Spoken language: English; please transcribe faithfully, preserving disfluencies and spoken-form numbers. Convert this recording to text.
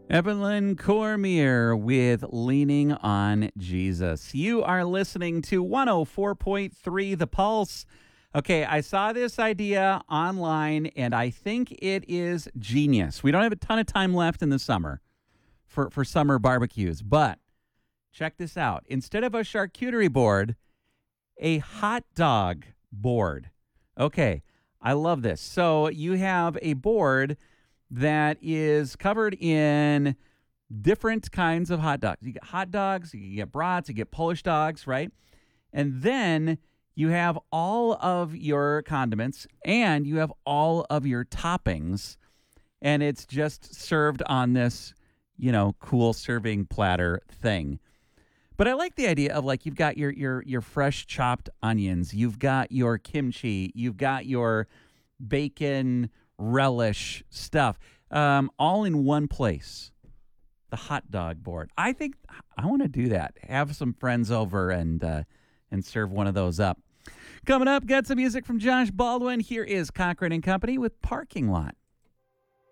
Evelyn Cormier with Leaning on Jesus. You are listening to one oh four point three The Pulse. Okay, I saw this idea online, and I think it is genius. We don't have a ton of time left in the summer for, for summer barbecues, but check this out. Instead of a charcuterie board, a hot dog board. Okay, I love this. So you have a board that is covered in different kinds of hot dogs. You get hot dogs, you get brats, you get Polish dogs, right? And then you have all of your condiments and you have all of your toppings, and it's just served on this, you know, cool serving platter thing. But I like the idea of, like, you've got your your your fresh chopped onions, you've got your kimchi, you've got your bacon relish stuff, um, all in one place. The hot dog board. I think I want to do that. Have some friends over and uh, and serve one of those up. Coming up, got some music from Josh Baldwin. Here is Cochran and Company with Parking Lot.